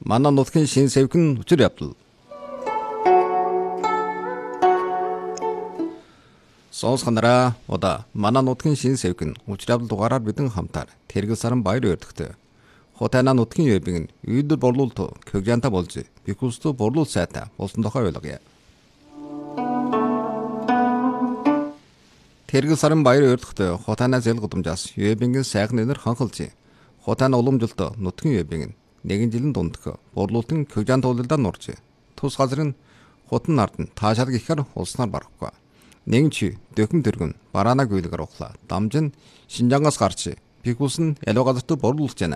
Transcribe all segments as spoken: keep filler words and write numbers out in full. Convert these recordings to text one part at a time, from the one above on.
Манай нутгийн шин сэвхэн хүчээр явдал. Сонсгонараа удаа манай нутгийн шин сэвхэн хүчээр явдал дугаараар бидэн хамтаар Тэргэл саран баяр өртөгтэй. Хотайна нутгийн явбин үйдэл борлуулалт көгжанта болж бихүстө борлуул сайта болсон тохой ойлгоё. Тэргэл сарын баяр өртөгтэй хотайна зэл гудамжаас явбингийн сайхан нэр ханхалж хотайна уламжлалт нутгийн явбин нэгэн жилийн дундх борлуулалтын көгжанта уулалдаа нурж тус газрын хотон нардан таашаал гэхээр улснаар барахгүй. Нэгэн чи дөкм дөргөн бараанаг үйлгэр ухлаа. Дамжин Шинжаангаас гарч бихүсэн ялуу газарт борлуулж байна.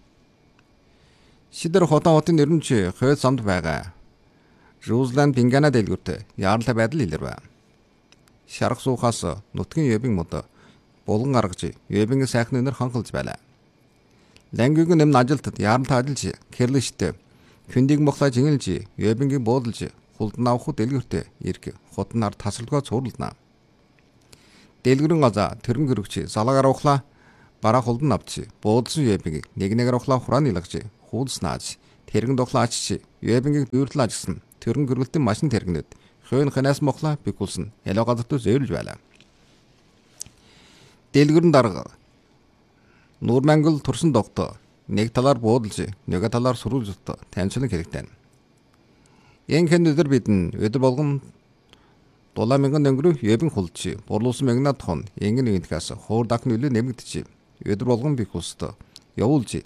Шидэр хотон хотын нэрэн чи хойд самд байгаа. Рузланд Бингана дэлгүүрт яаралтай байдал илэрвэ. Шарх суухаас нутгийн явбин мод булган гаргаж явбингийн сайхан нэр ханхалж байлаа. Лангигийн нэм ажилтад яаралтай ажиллаж кэрлэштэй күндийг мохлаа жингэлж явбингийн буудалж хулдан авах дэлгүүрт ирэх хотнаар тасралгаа цуурлана. Дэлгүүрийн газа төрөн гөрөгч салаагаар ухлаа бараа хулдан авч буудалсан явбингийг нэг нэгээр ухлаа хурааны лагж хуудснаач тэрэгэн дохлаач явбингийг дүүрлэн ажсан төрөн гөргөлтийн машин тэрэгнэд хойн ханаас мохлаа бикулсан ялаа газарт зөөлж байлаа. Дэлгүүрийн дарга Нурмангал турсан догтоо нэг талаар буудалж нөгөө талаар сүрүүлж таньчлан хэрэгтэй. Энэ хэн өдөр бидэн өдөр болгон дулаан мянган өнгөрөө явбин хулж бурлуулсан мянган хон ингэн нэгнээс хуур дахны үлээ нэмэгдэж өдөр болгон бих устд явуулж